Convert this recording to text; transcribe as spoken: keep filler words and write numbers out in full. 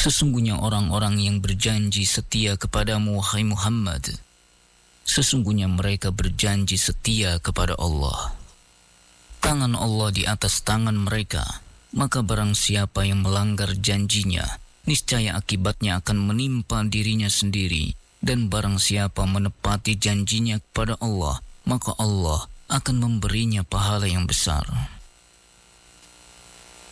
Sesungguhnya orang-orang yang berjanji setia kepadamu, wahai Muhammad, sesungguhnya mereka berjanji setia kepada Allah. Tangan Allah di atas tangan mereka, maka barang siapa yang melanggar janjinya, niscaya akibatnya akan menimpa dirinya sendiri. Dan barang siapa menepati janjinya kepada Allah, maka Allah akan memberinya pahala yang besar.